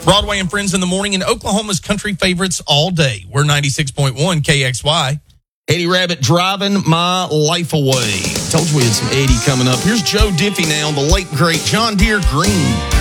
Broadway and Friends in the morning, and Oklahoma's country favorites all day. We're 96.1 KXY. Eddie Rabbitt, Driving My Life Away. Told you we had some Eddie coming up. Here's Joe Diffie now, the late, great John Deere Green.